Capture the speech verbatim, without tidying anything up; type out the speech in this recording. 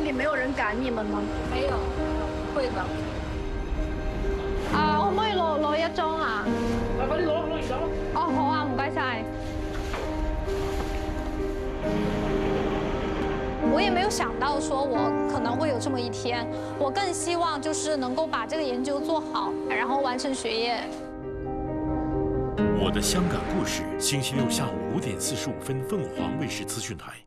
里没有人赶你们嗎？ 沒有，會的。 啊，可唔可以攞攞一張啊？ 快快啲攞攞完走。 哦，好啊，唔該晒。我也沒有想到說我可能會有這麼一天，我更希望就是能夠把這個研究做好，然後完成學業。 我的香港故事，星期六下午五點四十五分，鳳凰衛視資訊台。